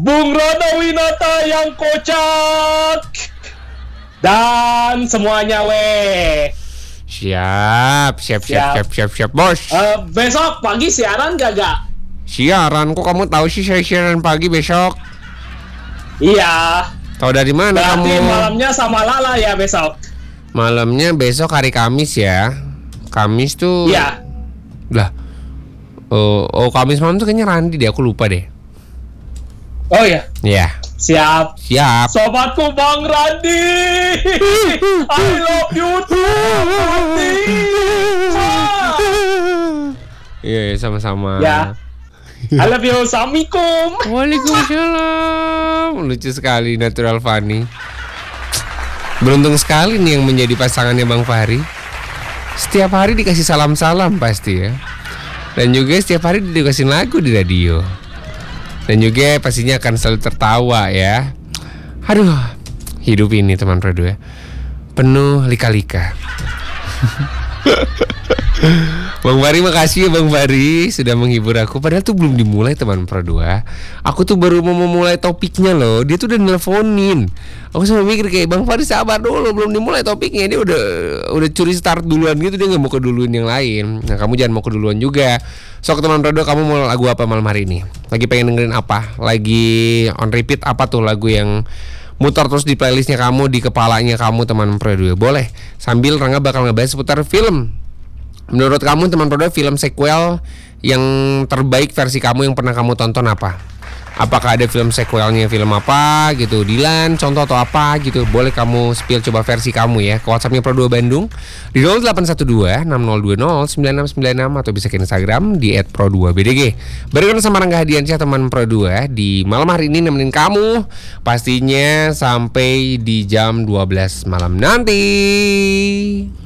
Bung Rada Winata yang kocak dan semuanya weh. Siap, bos. Besok pagi siaran gak? Siaran, kok kamu tahu sih saya siaran pagi besok? Iya. Tahu dari mana berarti kamu? Malamnya sama Lala ya besok? Malamnya besok hari Kamis ya. Kamis tuh. Iya. Lah. Oh, Kamis malam tuh kayaknya Randi deh, aku lupa deh. Oh ya. Iya. Siap. Sobatku Bang Randi. I love you too, Randi. Iya, sama-sama. Ya. I love you, Assalamualaikum. Waalaikumsalam. Lucu sekali, natural funny. Beruntung sekali nih yang menjadi pasangannya Bang Fahri. Setiap hari dikasih salam-salam pasti ya. Dan juga setiap hari dikasih lagu di radio. Dan juga pastinya akan selalu tertawa ya. Aduh, hidup ini teman Prodo ya, penuh lika-lika. Bang Fahri, makasih ya Bang Fahri sudah menghibur aku. Padahal tuh belum dimulai teman Prodo. Aku tuh baru mau memulai topiknya loh. Dia tuh udah nelponin. Aku sampai mikir kayak Bang Fahri sabar dulu, belum dimulai topiknya. Dia udah curi start duluan gitu. Dia nggak mau keduluan yang lain. Nah kamu jangan mau keduluan juga. So teman Prodo, kamu mau lagu apa malam hari ini? Lagi pengen dengerin apa? Lagi on repeat apa tuh lagu yang muter terus di playlistnya kamu, di kepalanya kamu teman Prodo? Boleh. Sambil Rangga bakal ngebahas seputar film. Menurut kamu teman Prodo, film sequel yang terbaik versi kamu yang pernah kamu tonton apa? Apakah ada film sequelnya, film apa gitu? Dilan, contoh atau apa gitu? Boleh kamu spill coba versi kamu ya. Ke WhatsAppnya Pro2 Bandung di 0812-6020-9696 atau bisa ke Instagram di @pro2bdg. Barengan sama Rangga Hadiansyah teman Pro2 di malam hari ini nemenin kamu pastinya sampai di jam 12 malam nanti.